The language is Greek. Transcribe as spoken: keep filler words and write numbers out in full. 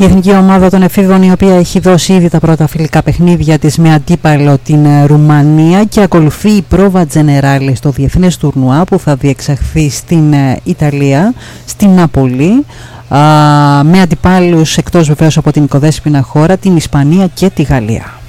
Η εθνική ομάδα των εφήβων, η οποία έχει δώσει ήδη τα πρώτα φιλικά παιχνίδια της με αντίπαλο την Ρουμανία, και ακολουθεί η πρόβα Τζενεράλη στο διεθνές τουρνουά που θα διεξαχθεί στην Ιταλία, στην Νάπολη, με αντιπάλους εκτός βεβαίως από την οικοδέσποινα χώρα, την Ισπανία και τη Γαλλία.